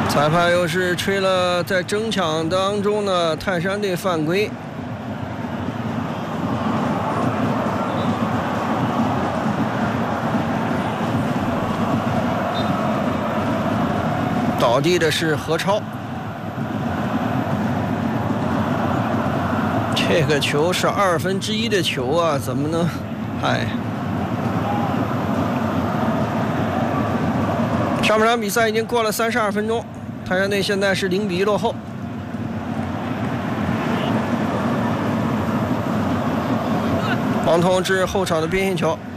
裁判又是吹了，在争抢当中呢，泰山队犯规。倒地的是何超。这个球是1/2的球啊，怎么能？哎。上半场比赛已经过了32分钟，泰山队现在是0-1落后。黄铜至后场的边线球，